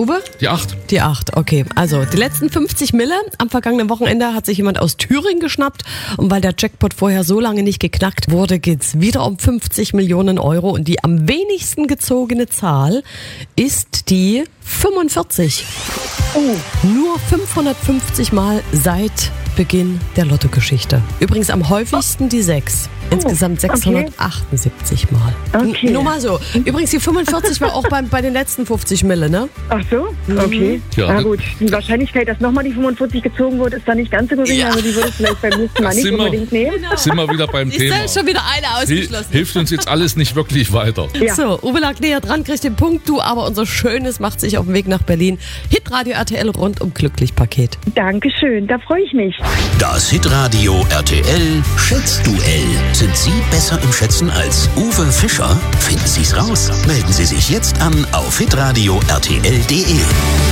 Uwe? Die 8. Die 8, okay. Also die letzten 50 Mille am vergangenen Wochenende hat sich jemand aus Thüringen geschnappt. Und weil der Jackpot vorher so lange nicht geknackt wurde, geht's wieder um 50 Millionen Euro. Und die am wenigsten gezogene Zahl ist die 45. Nur 550 Mal seit Beginn der Lottogeschichte. Übrigens am häufigsten die 6. Insgesamt 678 Mal. Okay. Nur mal so. Übrigens die 45 war auch bei den letzten 50 Mille, ne? Ach so? Okay. Ja, Na gut, die Wahrscheinlichkeit, dass nochmal die 45 gezogen wird, ist da nicht ganz so gering. Ja. Also die würde ich vielleicht beim nächsten Mal nicht unbedingt nehmen. Sind wir wieder beim Thema. Ist schon wieder eine ausgeschlossen. Hilft uns jetzt alles nicht wirklich weiter. Ja. So, Uwe lag näher dran, kriegt den Punkt. Du, aber unser Schönes macht sich auf den Weg nach Berlin. Hitradio RTL rundum Glücklich-Paket. Dankeschön, da freue ich mich. Das Hitradio RTL Schätzduell. Sind Sie besser im Schätzen als Uwe Fischer? Finden Sie es raus. Melden Sie sich jetzt an auf hitradio rtl.de.